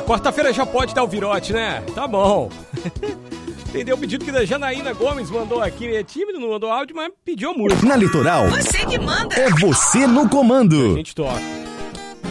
Quarta-feira já pode dar o virote, né? Tá bom. Entendeu o pedido que a Janaína Gomes mandou aqui. É tímido, não mandou áudio, mas pediu muito. Na Litoral, Você que manda. é você no comando. A gente toca.